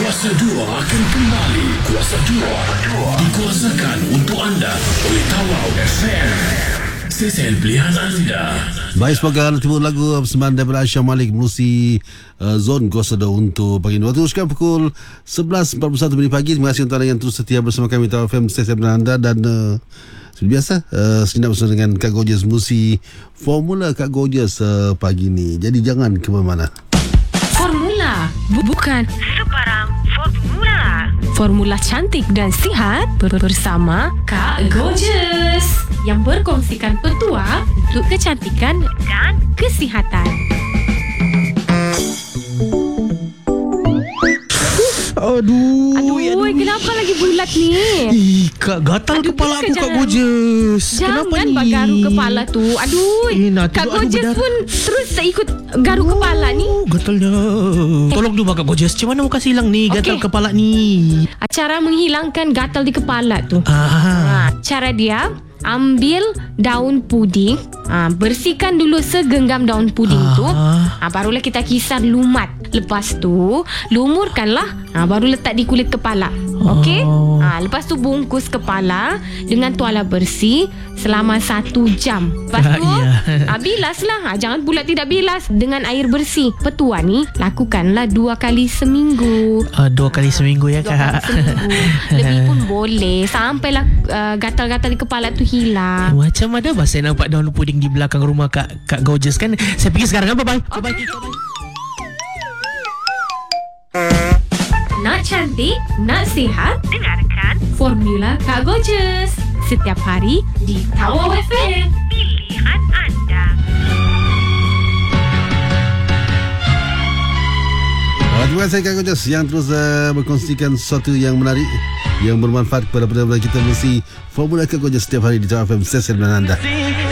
Kuasa 2 akan kembali. Kuasa 2 dikuasakan untuk anda oleh Tawau FM. Stesen pilihan anda. Baik, semoga anda timbul lagu persembahan daripada Aisyah Malik menerusi Zon Kuasa 2 untuk pagi ini. Waktu teruskan pukul 11.41 minit pagi. Terima kasih untuk anda yang terus setia bersama kami Tawau FM, stesen pilihan anda. Dan seperti biasa, sejenak bersama dengan Kak Gorgeous menerusi Formula Kak Gorgeous pagi ini. Jadi jangan ke mana-mana. Formula bukan sebarang formula. Formula cantik dan sihat bersama Kak Gorgeous yang berkongsikan petua untuk kecantikan dan kesihatan. Aduh, kenapa lagi bulat ni? Kak, gatal kepala aku, Kak Gorgeous. Kenapa Jangan ni? bagaru kepala tu. Aduh, Kak Gorgeous pun terus ikut garu kepala ni. Gatalnya. Tolong dulu Kak Gorgeous. Macam mana mau kasih hilang ni gatal kepala ni? Cara menghilangkan gatal di kepala tu. Cara dia, ambil daun puding, bersihkan dulu segenggam daun puding tu, barulah kita kisar lumat. Lepas tu lumurkanlah, baru letak di kulit kepala. Okey? Lepas tu bungkus kepala dengan tuala bersih selama 1 jam. Lepas tu bilaslah. Jangan pula tidak bilas dengan air bersih. Petua ni lakukanlah 2 kali seminggu. 2 kali seminggu ya, 2 Kak? kali seminggu. Lebih pun boleh, sampailah gatal-gatal di kepala tu hilang. Macam mana saya nampak daun puding di belakang rumah Kak Gorgeous kan? Saya pergi sekarang. Bye-bye. Bye-bye. Nak cantik, nak sihat, dengarkan Formula Kak Gorgeous setiap hari di Tawau FM. Pilihan anda. Terima kasih Kak Gorgeous yang terus berkongsikan sesuatu yang menarik, yang bermanfaat kepada pendengar kita. Mesti Formula Kak Gorgeous setiap hari di Tawau FM, stesen anda.